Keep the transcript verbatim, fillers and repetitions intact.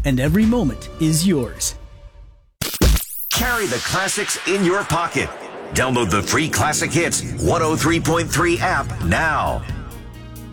and every moment is yours. Carry the classics in your pocket. Download the free Classic Hits one oh three point three app now.